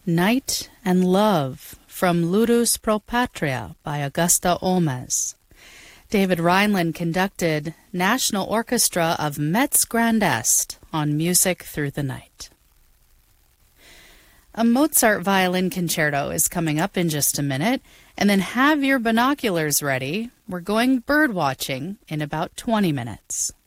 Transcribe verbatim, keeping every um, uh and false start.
Night and Love from Ludus Pro Patria by Augusta Olmes. David Rhineland conducted National Orchestra of Metz Grand Est on Music Through the Night. A Mozart violin concerto is coming up in just a minute, and then have your binoculars ready. We're going bird watching in about twenty minutes.